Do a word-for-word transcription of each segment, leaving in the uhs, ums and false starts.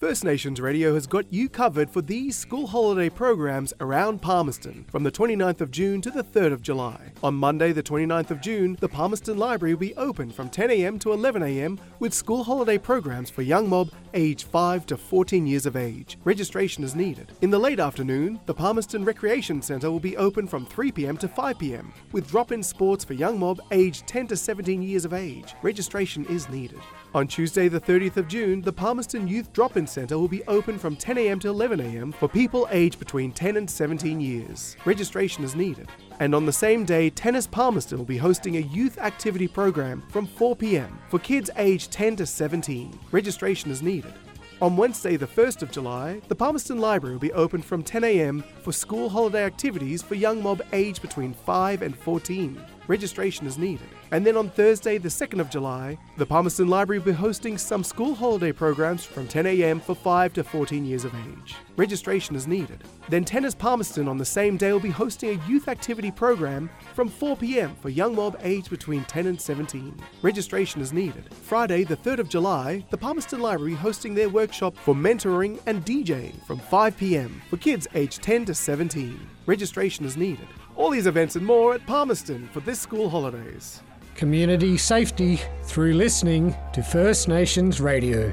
First Nations Radio has got you covered for these school holiday programs around Palmerston from the twenty-ninth of June to the third of July. On Monday the twenty-ninth of June, the Palmerston Library will be open from ten a m to eleven a m with school holiday programs for young mob aged five to fourteen years of age. Registration is needed. In the late afternoon, the Palmerston Recreation Centre will be open from three p m to five p m with drop-in sports for young mob aged ten to seventeen years of age. Registration is needed. On Tuesday the thirtieth of June, the Palmerston Youth Drop-In Centre will be open from ten a m to eleven a m for people aged between ten and seventeen years. Registration is needed. And on the same day, Tennis Palmerston will be hosting a youth activity program from four p m for kids aged ten to seventeen. Registration is needed. On Wednesday the first of July, the Palmerston Library will be open from ten a m for school holiday activities for young mob aged between five and fourteen. Registration is needed. And then on Thursday the second of July, the Palmerston Library will be hosting some school holiday programs from ten a m for five to fourteen years of age. Registration is needed. Then Tennis Palmerston on the same day will be hosting a youth activity program from four p m for young mob aged between ten and seventeen. Registration is needed. Friday the third of July, the Palmerston Library hosting their workshop for mentoring and DJing from five p m for kids aged ten to seventeen. Registration is needed. All these events and more at Palmerston for this school holidays. Community safety through listening to First Nations Radio.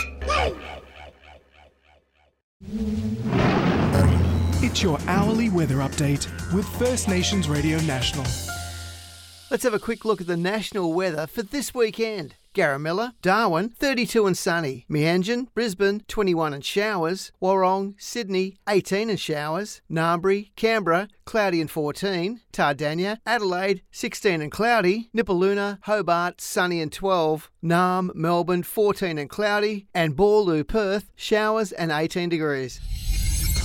It's your hourly weather update with First Nations Radio National. Let's have a quick look at the national weather for this weekend. Garamilla, Darwin, thirty-two and sunny. Meanjin, Brisbane, twenty-one and showers. Warrong, Sydney, eighteen and showers. Narmbri, Canberra, cloudy and fourteen. Tardania, Adelaide, sixteen and cloudy. Nipaluna, Hobart, sunny and twelve. Naarm, Melbourne, fourteen and cloudy. And Boorloo, Perth, showers and eighteen degrees.